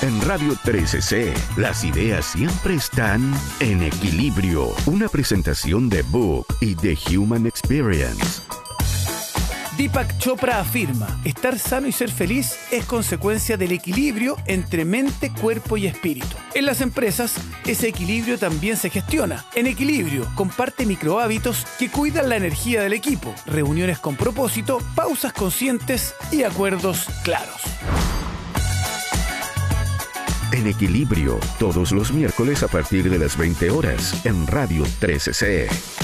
En Radio 13C, las ideas siempre están en equilibrio. Una presentación de Book y The Human Experience. Deepak Chopra afirma, estar sano y ser feliz es consecuencia del equilibrio entre mente, cuerpo y espíritu. En las empresas, ese equilibrio también se gestiona. En Equilibrio, comparte microhábitos que cuidan la energía del equipo, reuniones con propósito, pausas conscientes y acuerdos claros. En Equilibrio, todos los miércoles a partir de las 20 horas, en Radio 13C.